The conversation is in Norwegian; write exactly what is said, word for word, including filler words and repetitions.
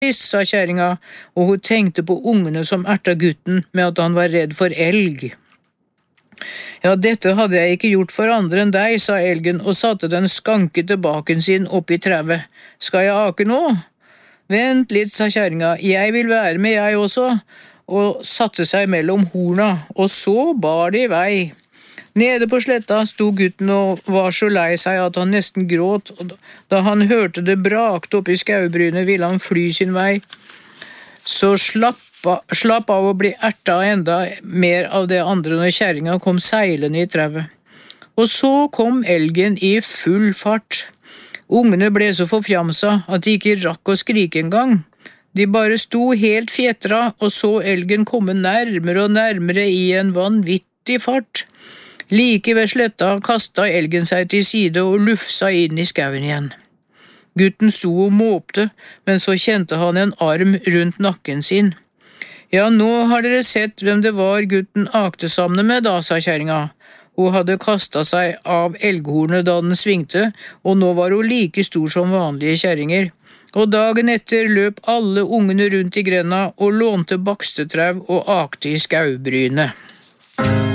sa kjerringa, og hun tenkte på ungene som erta gutten med at han var redd for elg. Ja, dette hadde jeg ikke gjort for andre enn deg, sa elgen og satte den skankete baken sin opp i trevet. Skal jeg ake nå? Vent litt, sa kjerringa, jeg vil være med jeg også, og satte seg mellom horna, og så bar de i vei. Nede på sletta sto gutten og var så lei seg at han nesten gråt, og da han hørte det brakte opp i skaubrynet ville han fly sin vei. Så slapp, slapp av å bli erta enda mer av det andre når kjerringa kom seilende i trevet. Og så kom elgen i full fart. Ungene ble så forfjamsa at de ikke rakk å skrike engang. De bare sto helt fjetra og så elgen komme nærmere og nærmere i en vanvittig fart. Like ved sletta kastet elgen seg til side og lufsa inn i skauen igjen. Gutten sto og måpte, men så kjente han en arm rundt nakken sin. Ja, nå har dere sett hvem det var gutten akte sammen med da, sa kjerringa. Hun hadde kastet seg av elghornet da den svingte, og nå var hun like stor som vanlige kjerringer. Og dagen etter løp alle ungene rundt i grenda og lånte bakstetrev og akte i skaubrynet.